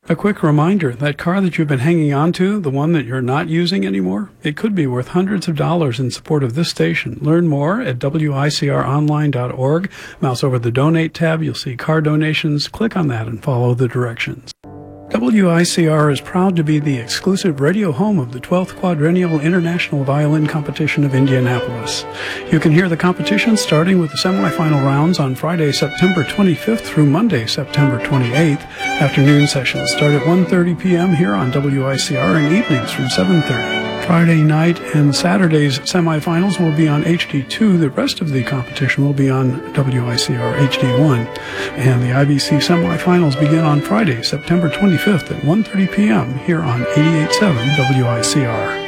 A quick reminder, that car that you've been hanging on to, the one that you're not using anymore, it could be worth hundreds of dollars in support of this station. Learn more at wicronline.org. Mouse over the Donate tab, you'll see car donations. Click on that and follow the directions. WICR is proud to be the exclusive radio home of the 12th Quadrennial International Violin Competition of Indianapolis. You can hear the competition starting with the semifinal rounds on Friday, September 25th through Monday, September 28th. Afternoon sessions start at 1:30 p.m. here on WICR and evenings from 7:30. Friday night and Saturday's semifinals will be on HD2. The rest of the competition will be on WICR HD1. And the IBC semifinals begin on Friday, September 25th at 1:30 p.m. here on 88.7 WICR.